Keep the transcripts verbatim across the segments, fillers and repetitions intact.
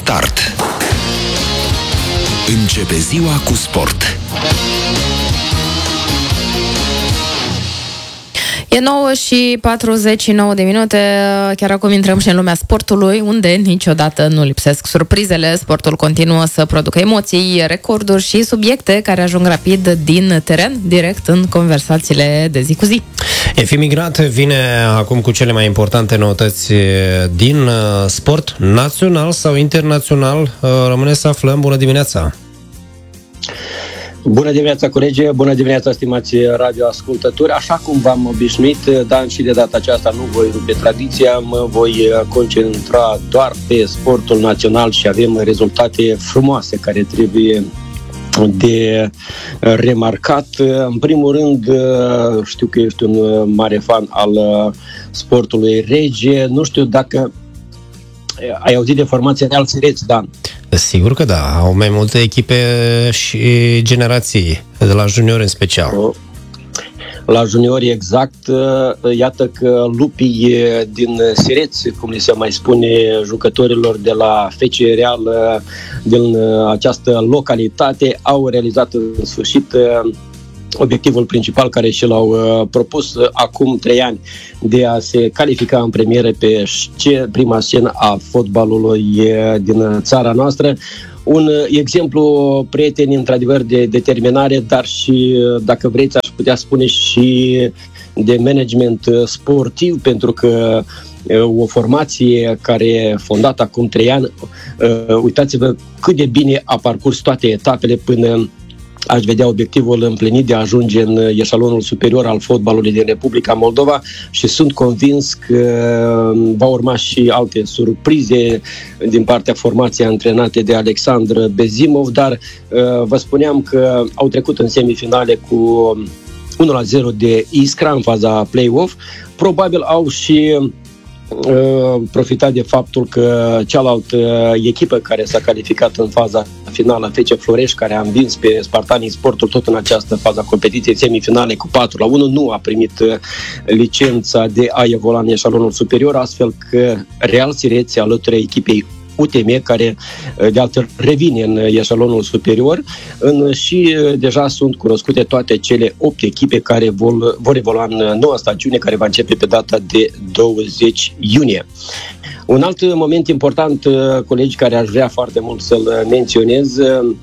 start. Începe ziua cu sport. E nouă și patruzeci și nouă de minute, chiar acum intrăm și în lumea sportului, unde niciodată nu lipsesc surprizele. Sportul continuă să producă emoții, recorduri și subiecte care ajung rapid din teren, direct în conversațiile de zi cu zi. Efim Ignat vine acum cu cele mai importante noutăți din sport, național sau internațional. Rămâne să aflăm. Bună dimineața! Bună dimineața, colegi! Bună dimineața, stimați radioascultători! Așa cum v-am obișnuit, dar și de data aceasta nu voi rupe tradiția, mă voi concentra doar pe sportul național și avem rezultate frumoase care trebuie de remarcat. În primul rând, știu că ești un mare fan al sportului rege. Nu știu dacă ai auzit de formația Real Sireț, Dan? Sigur că da, au mai multe echipe și generații, de la juniori în special. La juniori, exact. Iată că lupii din Sireț, cum li se mai spune jucătorilor de la F C Real din această localitate, au realizat în sfârșit obiectivul principal care și l-au uh, propus uh, acum trei ani, de a se califica în premieră pe sce- prima scenă a fotbalului uh, din țara noastră. Un uh, exemplu, prieteni, într-adevăr, de determinare, dar și, uh, dacă vreți, aș putea spune și de management uh, sportiv, pentru că uh, o formație care fondată acum trei ani, uh, uitați-vă cât de bine a parcurs toate etapele până aș vedea obiectivul împlinit de a ajunge în eșalonul superior al fotbalului din Republica Moldova și sunt convins că va urma și alte surprize din partea formației antrenate de Alexandru Bezimov, dar vă spuneam că au trecut în semifinale cu unu la zero de Iskra în faza play-off. Probabil au și profitat de faptul că cealaltă echipă care s-a calificat în faza finală, F C Florești, care a învins pe Spartanii Sportul tot în această fază a competiției semifinale cu patru la unu, nu a primit licența de a evolua în eșalonul superior, astfel că Real Sireț se alătură echipei U T M, care de altfel revine în eșalonul superior, în, și deja sunt cunoscute toate cele opt echipe care vor, vor evolua în noua stagiune, care va începe pe data de douăzeci iunie. Un alt moment important, colegi, care aș vrea foarte mult să-l menționez,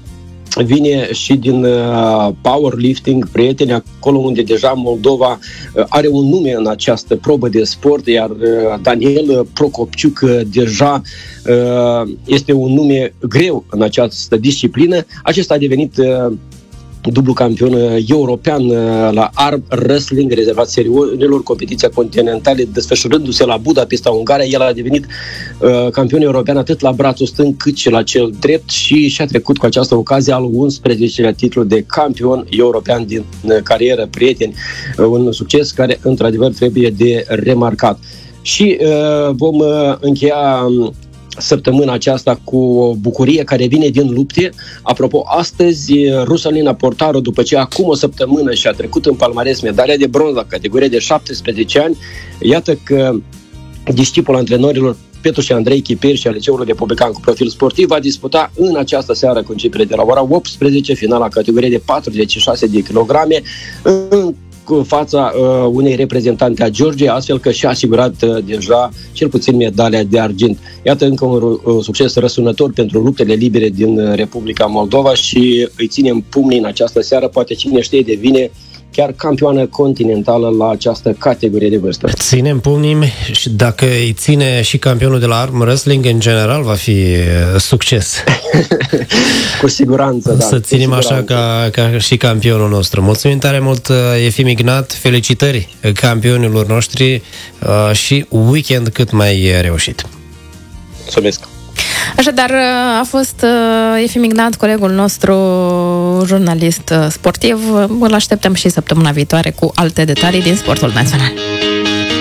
vine și din uh, powerlifting, prieteni, acolo unde deja Moldova uh, are un nume în această probă de sport, iar uh, Daniel Procopciuc uh, deja uh, este un nume greu în această disciplină. Acesta a devenit uh, dublu campion european la arm wrestling, rezervat seriilor, competiția continentală desfășurându-se la Budapesta, Ungaria. El a devenit uh, campion european atât la brațul stâng cât și la cel drept și și-a trecut cu această ocazie al unsprezecelea titlu de campion european din carieră, prieteni. Uh, un succes care, într-adevăr, trebuie de remarcat. Și uh, vom uh, încheia săptămâna aceasta cu o bucurie care vine din lupte. Apropo, astăzi Rusalina Portaru, după ce acum o săptămână și-a trecut în palmares medalia de bronz la categorie de șaptesprezece ani, iată că discipul antrenorilor Petru și Andrei Chipir și a Liceului Republican cu profil sportiv va disputa în această seară, cu începere de la ora optsprezece, finala categoriei de patruzeci și șase de kilograme, în cu fața uh, unei reprezentante a Georgiei, astfel că și-a asigurat uh, deja cel puțin medalia de argint. Iată încă un uh, succes răsunător pentru luptele libere din uh, Republica Moldova și îi ținem pumnii în această seară, poate cine știe devine chiar campioană continentală la această categorie de vârstă. Ținem pumnii și dacă îi ține și campionul de la arm wrestling, în general va fi succes. Cu siguranță, da. Să ținem așa ca, ca și campionul nostru. Mulțumim tare mult, Efim Ignat, felicitări campionilor noștri și weekend cât mai reușit. Mulțumesc! Așadar, a fost Efim Ignat, colegul nostru, jurnalist sportiv. Îl așteptăm și săptămâna viitoare cu alte detalii din sportul național.